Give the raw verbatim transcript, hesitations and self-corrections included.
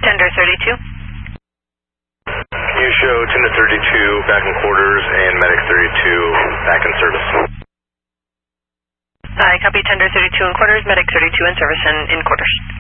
Tender thirty-two. Can you show Tender thirty-two back in quarters and Medic thirty-two back in service? I copy Tender thirty-two in quarters, Medic thirty-two in service and in quarters.